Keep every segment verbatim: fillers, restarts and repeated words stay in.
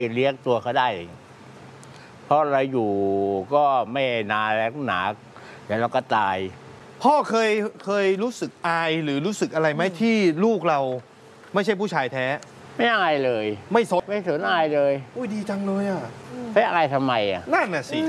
เลี้ยงตัวเขาได้เพราะเราอยู่ก็ไม่นานแล้วหนาแล้วเราก็ตายพ่อเคยเคยรู้สึกอายหรือรู้สึกอะไรไหมที่ลูกเราไม่ใช่ผู้ชายแท้ไม่อายเลยไม่สนไม่สนอายเลยอุ้ยดีจังเลยอ่ะไม่อายทำไมอ่ะนั่นน่ะสิ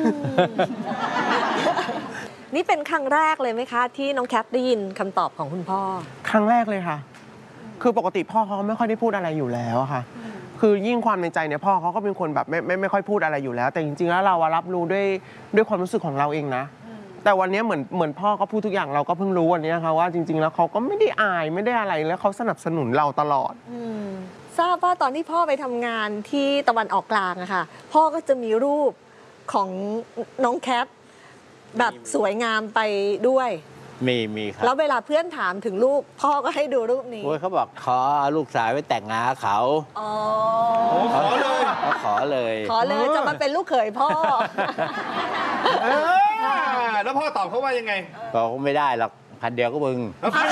นี่เป็นครั้งแรกเลยไหมคะที่น้องแคทได้ยินคำตอบของคุณพ่อครั้งแรกเลยค่ะคือปกติพ่อเขาไม่ค่อยได้พูดอะไรอยู่แล้วค่ะคือยิ่งความในใจเนี่ยพ่อเขาก็เป็นคนแบบไม่ไม่ไม่ค่อยพูดอะไรอยู่แล้วแต่จริงๆแล้วเรารับรู้ด้วยด้วยความรู้สึกของเราเองนะแต่วันนี้เหมือนเหมือนพ่อเขาพูดทุกอย่างเราก็เพิ่งรู้วันนี้ค่ะว่าจริงๆแล้วเขาก็ไม่ได้อายไม่ได้อะไรแล้วเขาสนับสนุนเราตลอดทราบว่าตอนที่พ่อไปทำงานที่ตะวันออกกลางอะค่ะพ่อก็จะมีรูปของน้องแคทแบบสวยงามไปด้วยมีมีครับแล้วเวลาเพื่อนถามถึงลูกพ่อก็ให้ดูรูปนี้เขาบอกขอลูกสาวไปแต่งงานเขาอ๋อขอเลยขอเลยขอเลยจะมาเป็นลูกเขยพ่อแล้วพ่อตอบเขาว่ายังไงบอกไม่ได้หรอกพันเดียวก็มึง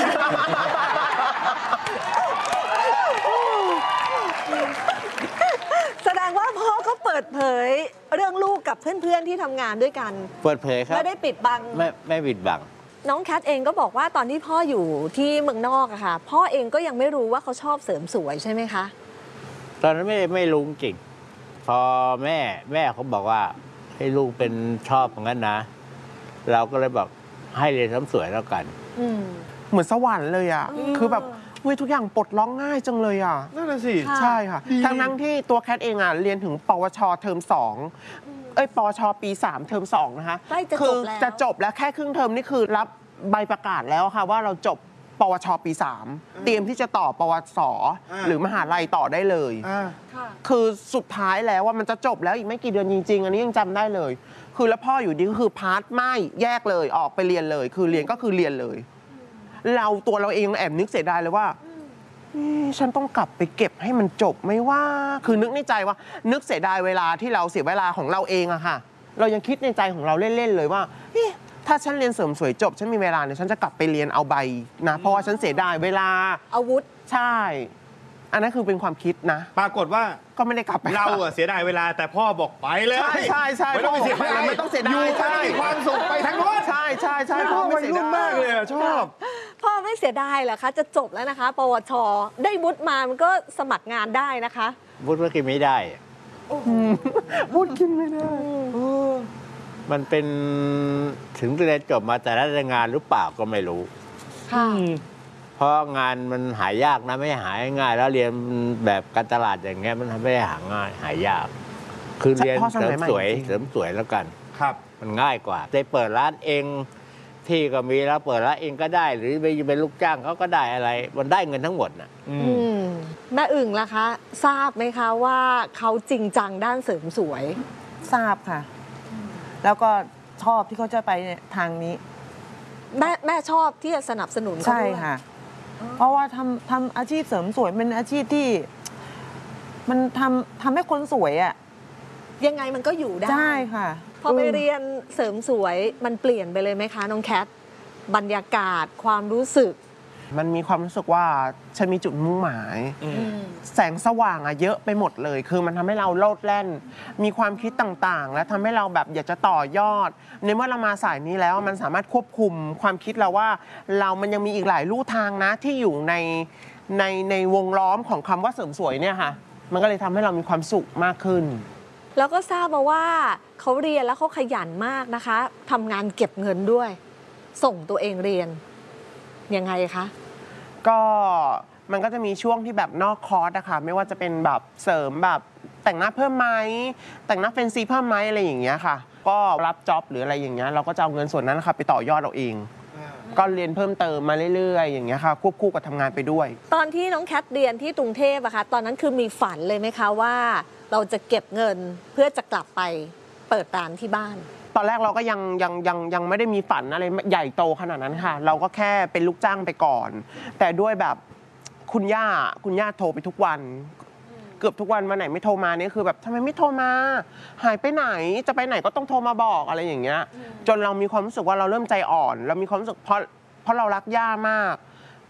แสดงว่าพ่อก็เปิดเผยเรื่องลูกกับเพื่อนๆที่ทำงานด้วยกันเปิดเผยครับไม่ได้ปิดบังไม่ไม่ปิดบังน้องแคทเองก็บอกว่าตอนที่พ่ออยู่ที่เมืองนอกอะค่ะพ่อเองก็ยังไม่รู้ว่าเขาชอบเสริมสวยใช่ไหมคะตอนนั้นไม่ไม่รู้จริงพอแม่แม่เขาบอกว่าให้ลูกเป็นชอบอย่างนั้นนะเราก็เลยบอกให้เรียนเสริมสวยแล้วกันเหมือนสวรรค์เลยอ่ะคือแบบเฮ้ยทุกอย่างปลดล็อกง่ายจังเลยอ่ะนั่นแหละสิใช่ค่ะทั้งทั้งที่ตัวแคทเองอ่ะเรียนถึงปวชเทอมสองเอ้ยปวชปีสามเทอมสองนะคะคือจะจบแล้วแค่ครึ่งเทอมนี่คือรับใบประกาศแล้วค่ะว่าเราจบปวชปีสามเตรียมที่จะต่อปวสหรือมหาลัยต่อได้เลยคือสุดท้ายแล้วว่ามันจะจบแล้วอีกไม่กี่เดือนจริงๆอันนี้ยังจำได้เลยคือแล้วพ่ออยู่ดีก็คือพาร์ทไม่แยกเลยออกไปเรียนเลยคือเรียนก็คือเรียนเลยเราตัวเราเองแอบนึกเสียดายเลยว่าฉันต้องกลับไปเก็บให้มันจบไม่ว่าคือนึกในใจว่านึกเสียดายเวลาที่เราเสียเวลาของเราเองอะค่ะเรายังคิดในใจของเราเล่นๆเลยว่าถ้าฉันเรียนเสริมสวยจบฉันมีเวลาเนี่ยฉันจะกลับไปเรียนเอาใบนะเพราะว่าฉันเสียดายเวลาอาวุธใช่อันนั้นคือเป็นความคิดนะปรากฏว่าก็ไม่ได้กลับไปเราอะเสียดายเวลาแต่พ่อบอกไปเลยใช่ใช่ใช่ไม่ต้องเสียดายไม่ต้องเสียดายอยู่ใช่ความสุขไปทั้งโน้นใช่ใช่ใช่พ่อไม่เสียดายมากเลยชอบพ่อไม่เสียดายเหรอคะจะจบแล้วนะคะปวชได้วุฒิมามันก็สมัครงานได้นะคะวุฒิก็กินไม่ได้วุฒิกินไม่ได้มันเป็นถึงจะเรียนจบมาแต่ละงานหรือเปล่าก็ไม่รู้ค่ะเพราะงานมันหายากนะไม่หายง่ายแล้วเรียนแบบการตลาดอย่างเงี้ยมันไม่ได้หาง่ายหายากคือเรียนเสริมสวยเสริมสวยแล้วกันครับมันง่ายกว่าได้เปิดร้านเองที่ก็มีแล้วเปิดร้านเองก็ได้หรือไปเป็นลูกจ้างเขาก็ได้อะไรมันได้เงินทั้งหมดน่ะแม่อึ่งล่ะคะทราบไหมคะว่าเขาจริงจังด้านเสริมสวยทราบค่ะแล้วก็ชอบที่เขาจะไปทางนี้แม่แม่ชอบที่จะสนับสนุนเขาใช่ค่ะเพราะว่าทำทำอาชีพเสริมสวยเป็นอาชีพที่มันทำทำให้คนสวยอ่ะยังไงมันก็อยู่ได้ใช่ค่ะพอไปเรียนเสริมสวยมันเปลี่ยนไปเลยไหมคะน้องแคทบรรยากาศความรู้สึกมันมีความรู้สึกว่าฉันมีจุดมุ่งหมายแสงสว่างอะเยอะไปหมดเลยคือมันทำให้เราโลดแล่นมีความคิดต่างๆและทำให้เราแบบอยากจะต่อยอดในเมื่อเรามาสายนี้แล้วมันสามารถควบคุมความคิดเราว่าเรามันยังมีอีกหลายลู่ทางนะที่อยู่ในในในวงล้อมของคำว่าเสริมสวยเนี่ยค่ะมันก็เลยทำให้เรามีความสุขมากขึ้นแล้วก็ทราบมาว่าเขาเรียนแล้วเขาขยันมากนะคะทำงานเก็บเงินด้วยส่งตัวเองเรียนยังไงคะก็มันก็จะมีช่วงที่แบบนอกคอร์สนะคะไม่ว่าจะเป็นแบบเสริมแบบแต่งหน้าเพิ่มไหมแต่งหน้าเฟนซีเพิ่มไหมอะไรอย่างเงี้ยค่ะก็รับจ็อบหรืออะไรอย่างเงี้ยเราก็จะเอาเงินส่วนนั้นนะคะไปต่อยอดเราเองก็เรียนเพิ่มเติมมาเรื่อยๆอย่างเงี้ยค่ะควบคู่กับทำงานไปด้วยตอนที่น้องแคทเรียนที่กรุงเทพอะคะตอนนั้นคือมีฝันเลยไหมคะว่าเราจะเก็บเงินเพื่อจะกลับไปเปิดร้านที่บ้านตอนแรกเราก็ยังยังยังยังไม่ได้มีฝันอะไรใหญ่โตขนาดนั้นค่ะเราก็แค่เป็นลูกจ้างไปก่อนแต่ด้วยแบบคุณย่าคุณย่าโทรไปทุกวันเกือบทุกวันวันไหนไม่โทรมาเนี่ยคือแบบทำไมไม่โทรมาหายไปไหนจะไปไหนก็ต้องโทรมาบอกอะไรอย่างเงี้ยจนเรามีความรู้สึกว่าเราเริ่มใจอ่อนเรามีความรู้สึกเพราะเพราะเรารักย่ามาก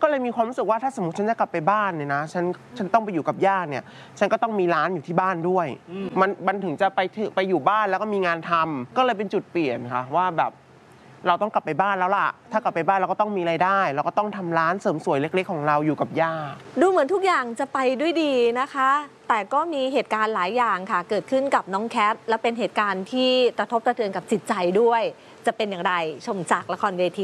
ก็เลยมีความรู้สึกว่าถ้าสมมติฉันจะกลับไปบ้านเนี่ยนะฉันฉันต้องไปอยู่กับย่าเนี่ยฉันก็ต้องมีร้านอยู่ที่บ้านด้วยมันมันถึงจะไปถึงไปอยู่บ้านแล้วก็มีงานทำก็เลยเป็นจุดเปลี่ยนค่ะว่าแบบเราต้องกลับไปบ้านแล้วล่ะถ้ากลับไปบ้านเราก็ต้องมีรายได้เราก็ต้องทำร้านเสริมสวยเล็กๆของเราอยู่กับย่าดูเหมือนทุกอย่างจะไปด้วยดีนะคะ แต่ก็มีเหตุการณ์หลายอย่างค่ะ เกิดขึ้นกับน้องแคทและเป็นเหตุการณ์ที่กระทบกระเทือนกับจิตใจด้วย จะเป็นอย่างไรชมจากละครเวที